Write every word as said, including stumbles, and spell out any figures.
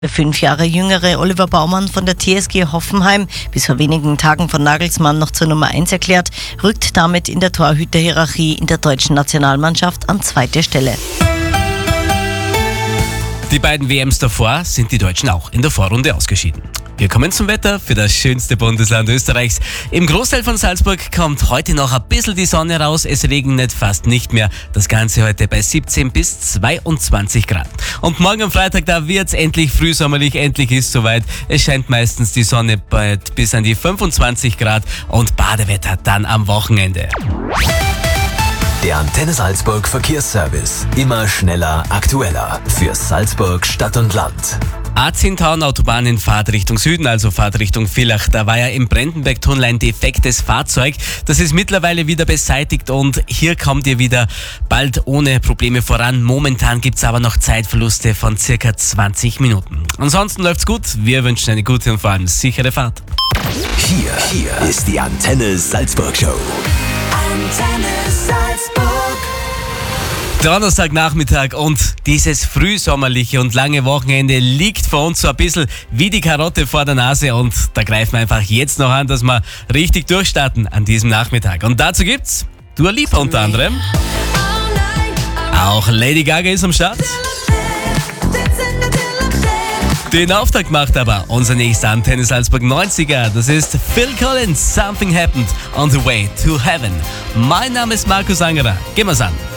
Der fünf Jahre jüngere Oliver Baumann von der T S G Hoffenheim, bis vor wenigen Tagen von Nagelsmann noch zur Nummer eins erklärt, rückt damit in der Torhüterhierarchie in der deutschen Nationalmannschaft an zweite Stelle. Die beiden W Ms davor sind die Deutschen auch in der Vorrunde ausgeschieden. Wir kommen zum Wetter für das schönste Bundesland Österreichs. Im Großteil von Salzburg kommt heute noch ein bisschen die Sonne raus. Es regnet fast nicht mehr. Das Ganze heute bei siebzehn bis zweiundzwanzig Grad. Und morgen am Freitag, da wird's endlich frühsommerlich. Endlich ist soweit. Es scheint meistens die Sonne bald bis an die fünfundzwanzig Grad und Badewetter dann am Wochenende. Der Antenne Salzburg Verkehrsservice. Immer schneller, aktueller. Für Salzburg Stadt und Land. A zehn Town Autobahn in Fahrtrichtung Süden, also Fahrtrichtung Villach. Da war ja im Brandenberg-Tunnel ein defektes Fahrzeug. Das ist mittlerweile wieder beseitigt und hier kommt ihr wieder bald ohne Probleme voran. Momentan gibt's aber noch Zeitverluste von circa zwanzig Minuten. Ansonsten läuft's gut. Wir wünschen eine gute und vor allem sichere Fahrt. Hier, hier ist die Antenne Salzburg Show. Antenne Salzburg. Donnerstagnachmittag und dieses frühsommerliche und lange Wochenende liegt vor uns so ein bisschen wie die Karotte vor der Nase und da greifen wir einfach jetzt noch an, dass wir richtig durchstarten an diesem Nachmittag. Und dazu gibt's Dua Lipa unter anderem. Auch Lady Gaga ist am Start. Den Auftakt macht aber unser nächster Antenne Salzburg neunziger. Das ist Phil Collins, Something Happened on the Way to Heaven. Mein Name ist Markus Angerer. Gehen wir's an.